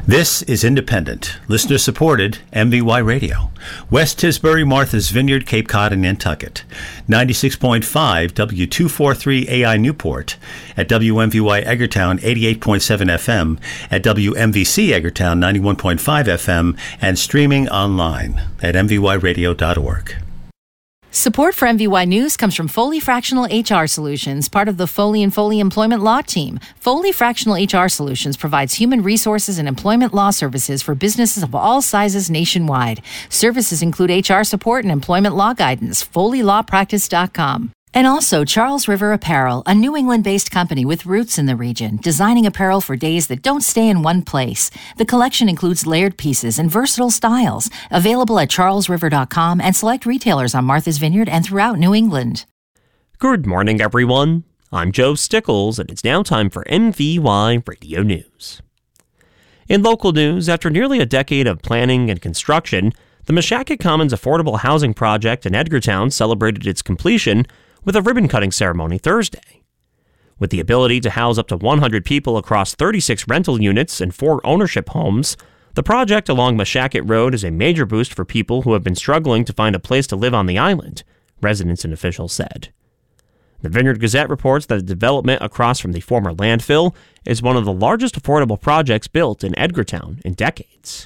This is independent, listener-supported MVY Radio. West Tisbury, Martha's Vineyard, Cape Cod, and Nantucket. 96.5 W243 AI Newport. At WMVY Eggertown, 88.7 FM. At WMVC Eggertown, 91.5 FM. And streaming online at mvyradio.org. Support for MVY News comes from Foley Fractional HR Solutions, part of the Foley & Foley Employment Law Team. Foley Fractional HR Solutions provides human resources and employment law services for businesses of all sizes nationwide. Services include HR support and employment law guidance. FoleyLawPractice.com. And also Charles River Apparel, a New England-based company with roots in the region, designing apparel for days that don't stay in one place. The collection includes layered pieces and versatile styles, available at charlesriver.com and select retailers on Martha's Vineyard and throughout New England. Good morning, everyone. I'm Joe Stickles, and it's now time for MVY Radio News. In local news, after nearly a decade of planning and construction, the Meshacket Commons Affordable Housing Project in Edgartown celebrated its completion with a ribbon-cutting ceremony Thursday. With the ability to house up to 100 people across 36 rental units and 4 ownership homes, the project along Meshacket Road is a major boost for people who have been struggling to find a place to live on the island, residents and officials said. The Vineyard Gazette reports that the development across from the former landfill is one of the largest affordable projects built in Edgartown in decades.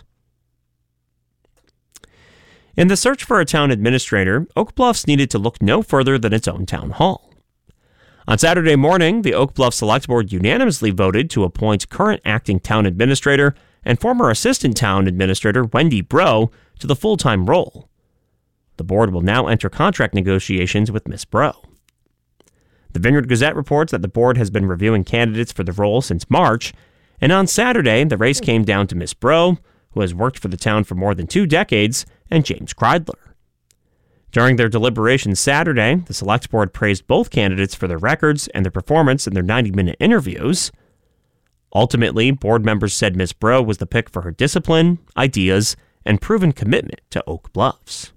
In the search for a town administrator, Oak Bluffs needed to look no further than its own town hall. On Saturday morning, the Oak Bluff Select Board unanimously voted to appoint current acting town administrator and former assistant town administrator Wendy Bro to the full-time role. The board will now enter contract negotiations with Ms. Bro. The Vineyard Gazette reports that the board has been reviewing candidates for the role since March, and on Saturday, the race came down to Ms. Bro, who has worked for the town for more than 2 decades, and James Kreidler. During their deliberations Saturday, the Select Board praised both candidates for their records and their performance in their 90-minute interviews. Ultimately, board members said Ms. Bro was the pick for her discipline, ideas, and proven commitment to Oak Bluffs.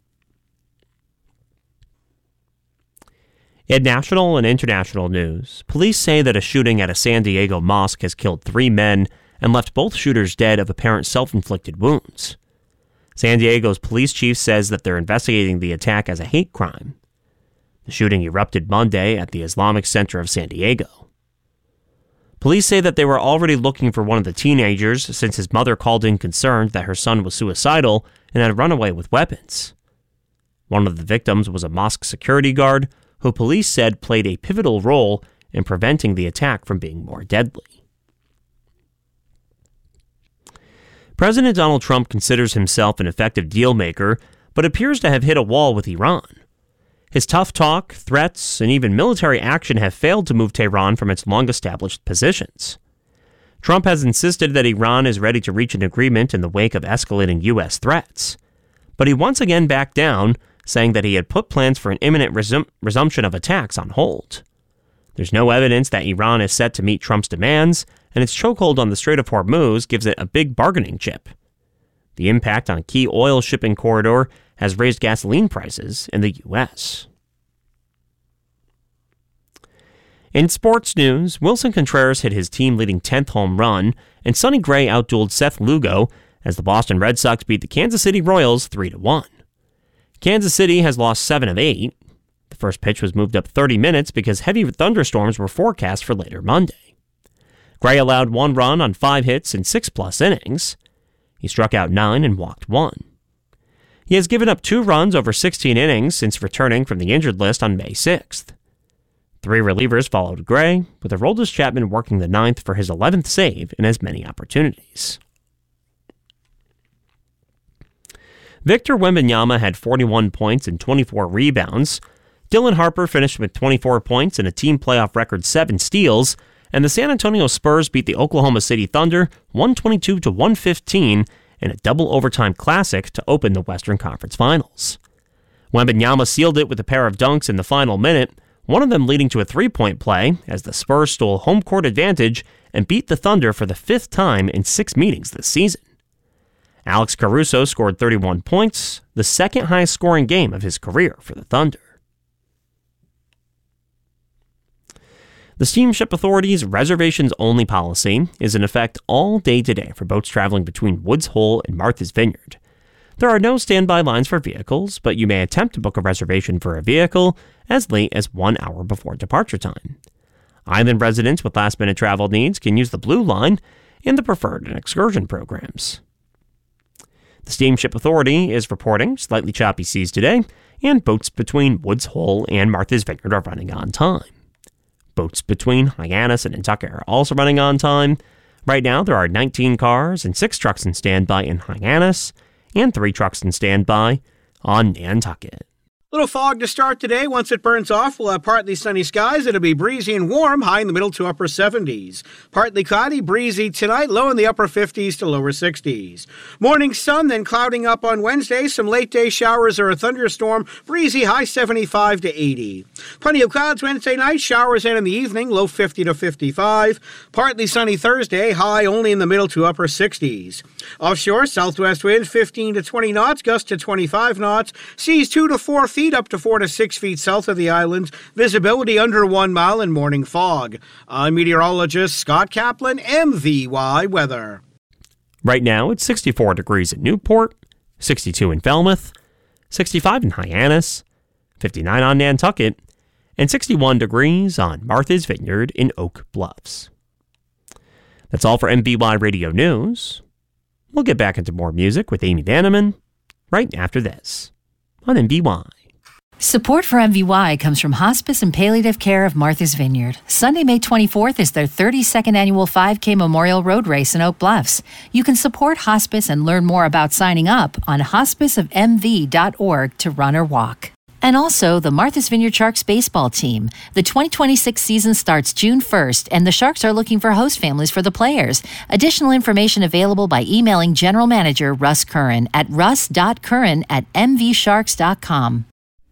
In national and international news, police say that a shooting at a San Diego mosque has killed 3 men and left both shooters dead of apparent self-inflicted wounds. San Diego's police chief says that they're investigating the attack as a hate crime. The shooting erupted Monday at the Islamic Center of San Diego. Police say that they were already looking for one of the teenagers since his mother called in concerned that her son was suicidal and had run away with weapons. One of the victims was a mosque security guard who police said played a pivotal role in preventing the attack from being more deadly. President Donald Trump considers himself an effective deal-maker, but appears to have hit a wall with Iran. His tough talk, threats, and even military action have failed to move Tehran from its long-established positions. Trump has insisted that Iran is ready to reach an agreement in the wake of escalating U.S. threats. But he once again backed down, saying that he had put plans for an imminent resumption of attacks on hold. There's no evidence that Iran is set to meet Trump's demands, and its chokehold on the Strait of Hormuz gives it a big bargaining chip. The impact on a key oil shipping corridor has raised gasoline prices in the U.S. In sports news, Wilson Contreras hit his team-leading 10th home run, and Sonny Gray outdueled Seth Lugo as the Boston Red Sox beat the Kansas City Royals 3-1. Kansas City has lost 7 of 8. The first pitch was moved up 30 minutes because heavy thunderstorms were forecast for later Monday. Gray allowed 1 run on 5 hits in 6+ innings. He struck out 9 and walked 1. He has given up 2 runs over 16 innings since returning from the injured list on May 6th. 3 relievers followed Gray, with Aroldis Chapman working the 9th for his 11th save in as many opportunities. Victor Wembanyama had 41 points and 24 rebounds. Dylan Harper finished with 24 points and a team playoff record 7 steals, and the San Antonio Spurs beat the Oklahoma City Thunder 122-115 in a double overtime classic to open the Western Conference Finals. Wembanyama sealed it with a pair of dunks in the final minute, one of them leading to a 3-point play as the Spurs stole home court advantage and beat the Thunder for the 5th time in 6 meetings this season. Alex Caruso scored 31 points, the second highest scoring game of his career for the Thunder. The Steamship Authority's reservations-only policy is in effect all day today for boats traveling between Woods Hole and Martha's Vineyard. There are no standby lines for vehicles, but you may attempt to book a reservation for a vehicle as late as 1 hour before departure time. Island residents with last-minute travel needs can use the Blue Line in the preferred and excursion programs. The Steamship Authority is reporting slightly choppy seas today, and boats between Woods Hole and Martha's Vineyard are running on time. Boats between Hyannis and Nantucket are also running on time. Right now, there are 19 cars and 6 trucks in standby in Hyannis, and 3 trucks in standby on Nantucket. Little fog to start today. Once it burns off, we'll have partly sunny skies. It'll be breezy and warm, high in the middle to upper 70s. Partly cloudy, breezy tonight, low in the upper 50s to lower 60s. Morning sun, then clouding up on Wednesday. Some late day showers or a thunderstorm. Breezy, high 75 to 80. Plenty of clouds Wednesday night, showers in the evening, low 50 to 55. Partly sunny Thursday, high only in the middle to upper 60s. Offshore, southwest winds 15 to 20 knots, gusts to 25 knots. Seas 2 to 4 feet, up to 4 to 6 feet south of the islands. Visibility under 1 mile and morning fog. I'm meteorologist Scott Kaplan, MVY Weather. Right now, it's 64 degrees in Newport, 62 in Falmouth, 65 in Hyannis, 59 on Nantucket, and 61 degrees on Martha's Vineyard in Oak Bluffs. That's all for MVY Radio News. We'll get back into more music with Amy Bannerman right after this on MVY. Support for MVY comes from Hospice and Palliative Care of Martha's Vineyard. Sunday, May 24th is their 32nd annual 5K Memorial Road Race in Oak Bluffs. You can support Hospice and learn more about signing up on hospiceofmv.org to run or walk. And also, the Martha's Vineyard Sharks baseball team. The 2026 season starts June 1st, and the Sharks are looking for host families for the players. Additional information available by emailing General Manager Russ Curran at russ.curran@mvsharks.com.